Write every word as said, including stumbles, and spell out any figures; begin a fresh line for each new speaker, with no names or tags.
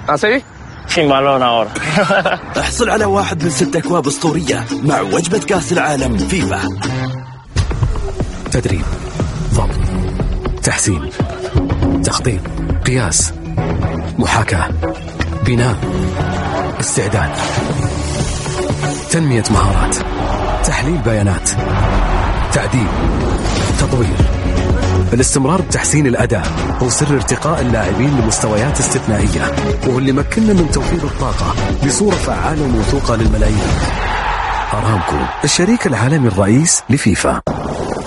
¿Así? Sin balón ahora.
احصل على واحد من ست أكواب أسطورية مع وجبة كأس العالم فيفا.
تدريب، ضبط، تحسين، تخطيط، قياس، محاكاة، بناء، استعداد، تنمية مهارات، تحليل بيانات، تعديل، تطوير. الاستمرار بتحسين الأداء هو سر ارتقاء اللاعبين لمستويات استثنائية، وهو اللي مكننا من توفير الطاقة بصورة فعالة وموثوقة للملايين. أرامكو، الشريك العالمي الرئيس لفيفا.